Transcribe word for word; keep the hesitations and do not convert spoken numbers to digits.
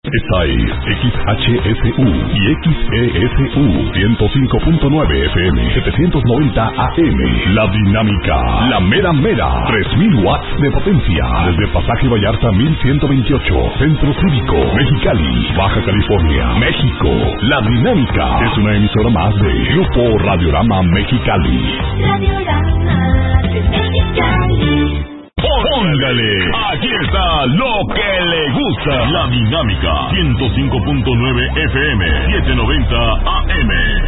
Esta es X H S U y X E S U ciento cinco punto nueve F M, setecientos noventa A M. La dinámica, la mera mera, tres mil watts de potencia. Desde Pasaje Vallarta mil ciento veintiocho, Centro Cívico, Mexicali, Baja California, México. La dinámica es una emisora más de Grupo Radiorama Mexicali. Radiorama Mexicali. Póngale, aquí está lo que le gusta. La dinámica, ciento cinco punto nueve F M, setecientos noventa A M.